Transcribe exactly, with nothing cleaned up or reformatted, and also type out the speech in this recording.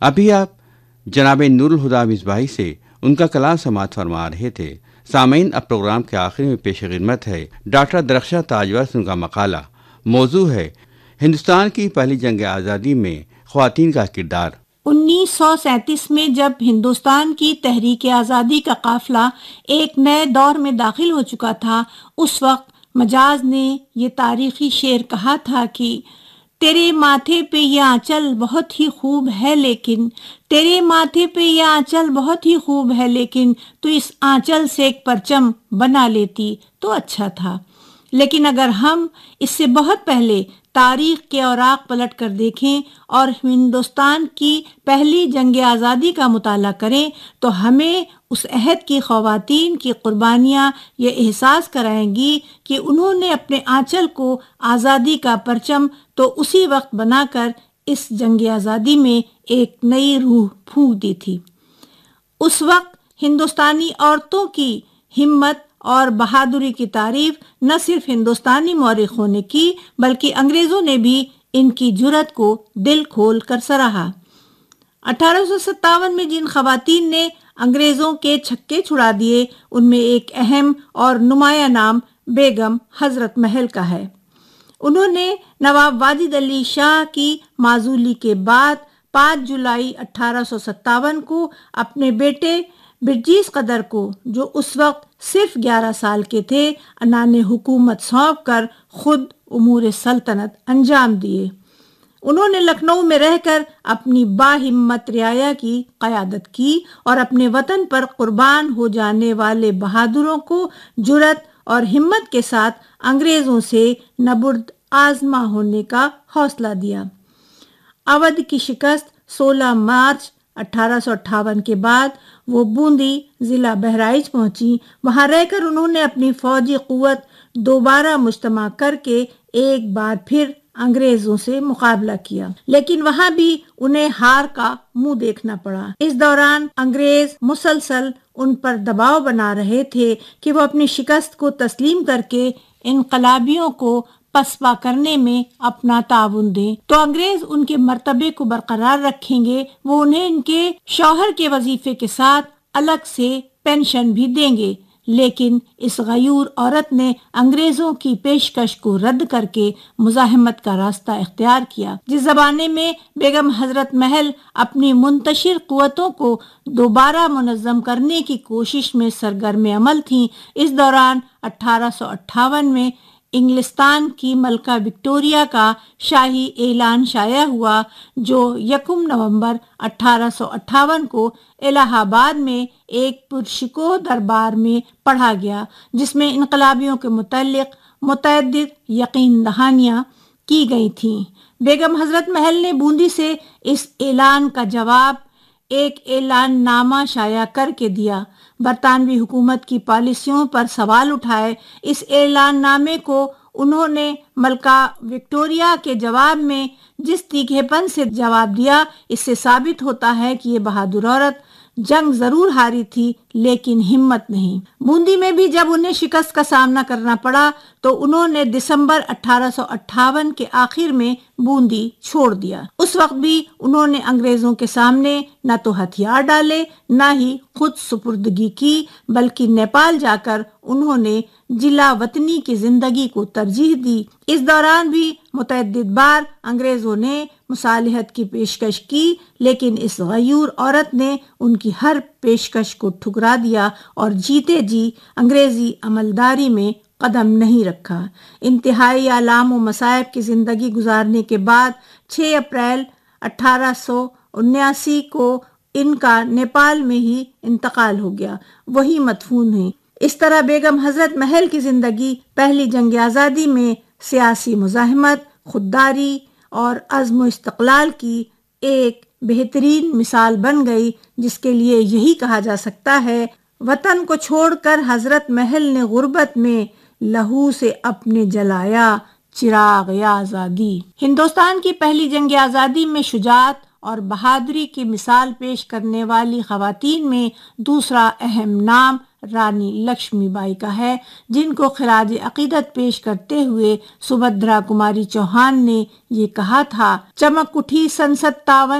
ابھی آپ جناب نور الہدیٰ مصباحی سے ان کا کلام سماعت فرما رہے تھے۔ سامعین، اب پروگرام کے آخر میں پیش خدمت ہے ڈاکٹر درخشاں تاجور کا مقالہ۔ موضوع ہے ہندوستان کی پہلی جنگ آزادی میں خواتین کا کردار۔ انیس سو سینتیس میں جب ہندوستان کی تحریک آزادی کا قافلہ ایک نئے دور میں داخل ہو چکا تھا، اس وقت مجاز نے یہ تاریخی شعر کہا تھا کہ تیرے ماتھے پہ یہ آنچل بہت ہی خوب ہے لیکن تیرے ماتھے پہ یہ آنچل بہت ہی خوب ہے لیکن تو اس آنچل سے ایک پرچم بنا لیتی تو اچھا تھا۔ لیکن اگر ہم اس سے بہت پہلے تاریخ کے اوراق پلٹ کر دیکھیں اور ہندوستان کی پہلی جنگ آزادی کا مطالعہ کریں تو ہمیں اس عہد کی خواتین کی قربانیاں یہ احساس کرائیں گی کہ انہوں نے اپنے آنچل کو آزادی کا پرچم تو اسی وقت بنا کر اس جنگ آزادی میں ایک نئی روح پھونک دی تھی۔ اس وقت ہندوستانی عورتوں کی ہمت اور بہادری کی تعریف نہ صرف ہندوستانی مورخوں نے کی بلکہ انگریزوں نے بھی ان کی جرأت کو دل کھول کر سراہا۔ اٹھارہ سو ستاون میں جن خواتین نے انگریزوں کے چھکے چھڑا دیے ان میں ایک اہم اور نمایاں نام بیگم حضرت محل کا ہے۔ انہوں نے نواب واجد علی شاہ کی معزولی کے بعد پانچ جولائی اٹھارہ سو ستاون کو اپنے بیٹے برجیس قدر کو، جو اس وقت صرف گیارہ سال کے تھے، عنان حکومت سونپ کر خود امور سلطنت انجام دیے۔ انہوں نے لکھنؤ میں رہ کر اپنی باہمت رعایا کی قیادت کی اور اپنے وطن پر قربان ہو جانے والے بہادروں کو جرأت اور ہمت کے ساتھ انگریزوں سے نبرد آزما ہونے کا حوصلہ دیا۔ اودھ کی شکست سولہ مارچ اٹھارہ سو اٹھاون کے بعد وہ بوندی ضلع بہرائچ پہنچی۔ وہاں رہ کر انہوں نے اپنی فوجی قوت دوبارہ مجتمع کر کے ایک بار پھر انگریزوں سے مقابلہ کیا، لیکن وہاں بھی انہیں ہار کا منہ دیکھنا پڑا۔ اس دوران انگریز مسلسل ان پر دباؤ بنا رہے تھے کہ وہ اپنی شکست کو تسلیم کر کے انقلابیوں کو پسپا کرنے میں اپنا تعاون دیں تو انگریز ان کے مرتبے کو برقرار رکھیں گے، وہ انہیں ان کے شوہر کے وظیفے کے ساتھ الگ سے پینشن بھی دیں گے۔ لیکن اس غیور عورت نے انگریزوں کی پیشکش کو رد کر کے مزاحمت کا راستہ اختیار کیا۔ جس زمانے میں بیگم حضرت محل اپنی منتشر قوتوں کو دوبارہ منظم کرنے کی کوشش میں سرگرم عمل تھیں، اس دوران اٹھارہ سو اٹھاون میں انگلستان کی ملکہ وکٹوریہ کا شاہی اعلان شائع ہوا، جو یکم نومبر اٹھارہ سو اٹھاون کو الہ آباد میں ایک پرشکوہ دربار میں پڑھا گیا، جس میں انقلابیوں کے متعلق متعدد یقین دہانیاں کی گئی تھیں۔ بیگم حضرت محل نے بوندی سے اس اعلان کا جواب ایک اعلان نامہ شائع کر کے دیا، برطانوی حکومت کی پالیسیوں پر سوال اٹھائے۔ اس اعلان نامے کو انہوں نے ملکہ وکٹوریہ کے جواب میں جس تیکھے پن سے جواب دیا، اس سے ثابت ہوتا ہے کہ یہ بہادر عورت جنگ ضرور ہاری تھی لیکن ہمت نہیں۔ بوندی میں بھی جب انہیں شکست کا سامنا کرنا پڑا تو انہوں نے دسمبر اٹھارہ سو اٹھاون کے آخر میں بوندی چھوڑ دیا۔ اس وقت بھی انہوں نے انگریزوں کے سامنے نہ تو ہتھیار ڈالے نہ ہی خود سپردگی کی، بلکہ نیپال جا کر انہوں نے جلا وطنی کی زندگی کو ترجیح دی۔ اس دوران بھی متعدد بار انگریزوں نے مصالحت کی پیشکش کی، لیکن اس غیور عورت نے ان کی ہر پیشکش کو ٹھکرا دیا اور جیتے جی انگریزی عملداری میں قدم نہیں رکھا۔ انتہائی آلام و مصائب کی زندگی گزارنے کے بعد چھ اپریل اٹھارہ سو انیاسی کو ان کا نیپال میں ہی انتقال ہو گیا، وہی مدفون ہوئی۔ اس طرح بیگم حضرت محل کی زندگی پہلی جنگ آزادی میں سیاسی مزاحمت، خودداری اور عزم و استقلال کی ایک بہترین مثال بن گئی، جس کے لیے یہی کہا جا سکتا ہے، وطن کو چھوڑ کر حضرت محل نے غربت میں لہو سے اپنے جلایا چراغ آزادی۔ ہندوستان کی پہلی جنگ آزادی میں شجاعت اور بہادری کی مثال پیش کرنے والی خواتین میں دوسرا اہم نام رانی لکشمی بائی کا ہے، جن کو خراج عقیدت پیش کرتے ہوئے سبھدرا کماری چوہان نے یہ کہا تھا، چمک اٹھی سن ستاون